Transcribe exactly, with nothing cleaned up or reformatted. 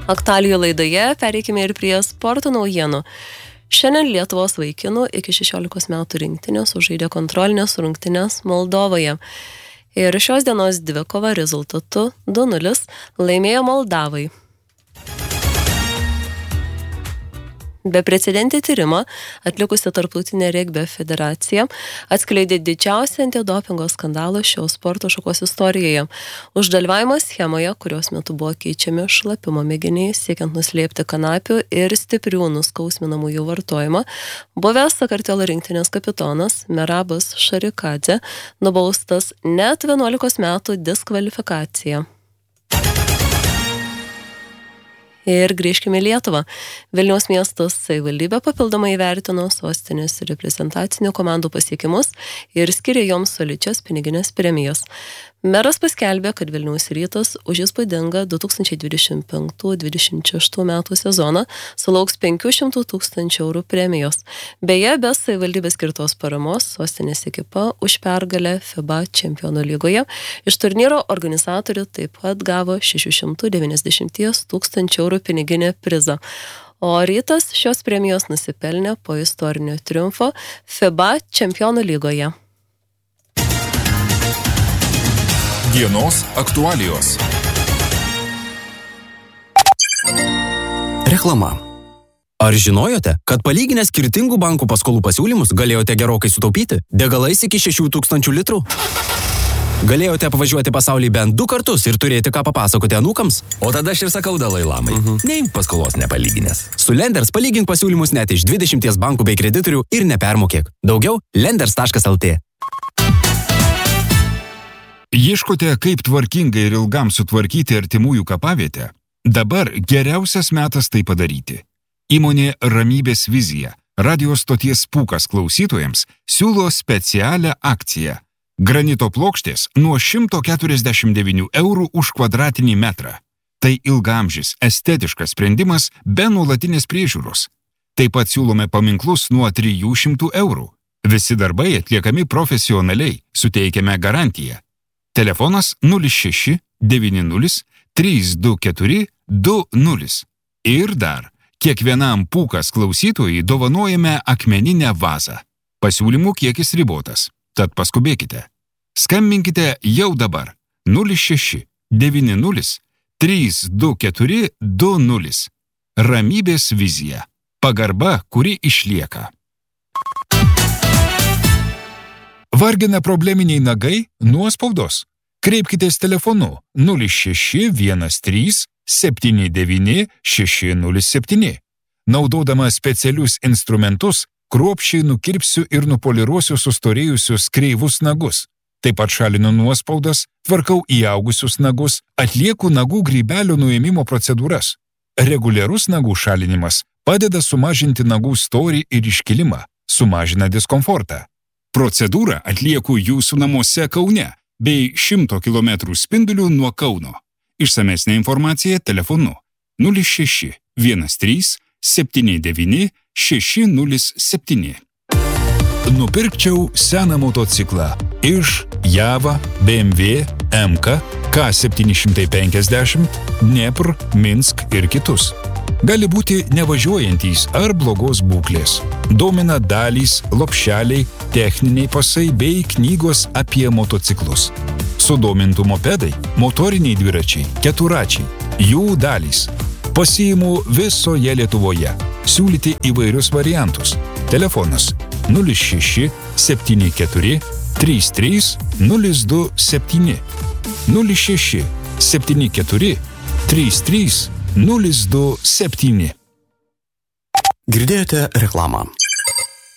Aktualijų laidoje pereikime ir prie sporto naujienų. Šiandien Lietuvos vaikinų iki šešiolikos metų rinktinės sužaidė kontrolinės rungtynės Moldovoje. Ir šios dienos dvikova rezultatu du nulis laimėjo Moldavai. Beprecedentį tyrimą atlikusi Tarptautinė regbio federacija atskleidė didžiausią antidopingo skandalą šios sporto šakos istorijoje. Už dalyvavimą schemoje, kurios metu buvo keičiami šlapimo mėginiai, siekiant nuslėpti kanapių ir stiprių nuskausminamųjų vartojimą, buvęs Sakartvelo rinktinės kapitonas Merabas Šarikadze nubaustas net vienuolikos metų diskvalifikacija. Ir grįžkime į Lietuvą. Vilniaus miesto savivaldybė papildomai įvertino sostinės reprezentacinių komandų pasiekimus ir skiria joms solidžias piniginės premijas. Meras paskelbė, kad Vilniaus Rytas už įspūdingą du tūkstančiai dvidešimt penki dvidešimt šeši metų sezoną sulauks penkių šimtų tūkstančių eurų premijos. Beje, be savivaldybės skirtos paramos sostinės ekipa už pergalę FIBA čempionų lygoje iš turnyro organizatorių taip pat gavo šešių šimtų devyniasdešimt tūkstančių eurų piniginę prizą. O Rytas šios premijos nusipelnė po istorinio triumfo FIBA čempionų lygoje. Dienos aktualijos. Reklama. Ar žinojote, kad palyginę skirtingų bankų paskolų pasiūlymus galėjote gerokai sutaupyti degalais iki šešių tūkstančių litrų? Galėjote apvažiuoti pasaulį bent du kartus ir turėti ką papasakoti anūkams? O tada aš ir sakau Dalai Lamai. Mhm. Neimk paskolos nepalyginęs. Su Lenders palygink pasiūlymus net iš dvidešimties bankų bei kreditorių ir nepermokėk. Daugiau lenders taškas lt. Ieškote, kaip tvarkingai ir ilgam sutvarkyti artimųjų kapavietę? Dabar geriausias metas tai padaryti. Įmonė Ramybės vizija, radio stoties Pūkas klausytojams, siūlo specialią akciją. Granito plokštės nuo šimto keturiasdešimt devynių eurų už kvadratinį metrą. Tai ilgaamžis, estetiškas sprendimas be nuolatinės priežiūros. Taip pat siūlome paminklus nuo trijų šimtų eurų. Visi darbai atliekami profesionaliai, suteikiame garantiją. Telefonas nulis šeši devyni nulis trys du keturi du nulis. Ir dar, kiekvienam Pūkas klausytojui dovanojame akmeninę vazą. Pasiūlymų kiekis ribotas, tad paskubėkite. Skambinkite jau dabar nulis šeši devyni nulis trys du keturi du nulis. Ramybės vizija. Pagarba, kuri išlieka. Vargina probleminiai nagai? Nuospaudos. Kreipkitės telefonu nulis šeši vienas trys septyni devyni šeši nulis septyni. Naudodama specialius instrumentus, kruopščiai nukirpsiu ir nupoliruosiu sustorėjusius kreivus nagus. Taip pat šalinu nuospaudas, tvarkau įaugusius nagus, atlieku nagų grybelio nuėmimo procedūras. Reguliarus nagų šalinimas padeda sumažinti nagų storį ir iškilimą, sumažina diskomfortą. Procedūrą atlieku jūsų namuose Kaune bei šimto kilometrų spindulių nuo Kauno. Išsamesnė informacija telefonu nulis šeši vienas trys septyni devyni šeši nulis septyni. Nupirkčiau seną motociklą iš Java, B M W, M K, K septyni šimtai penkiasdešimt, Dnepr, Minsk ir kitus. Gali būti nevažiuojantys ar blogos būklės. Domina dalys, lopšeliai, techniniai pasai bei knygos apie motociklus. Sudomintų mopedai, motoriniai dviračiai, keturačiai, jų dalys. Pasiimu visoje Lietuvoje. Siūlyti įvairius variantus. Telefonas nulis šeši septyni keturi trys trys nulis du septyni. nulis šeši septyni keturi trys trys nulis du septyni. Girdėjote reklamą.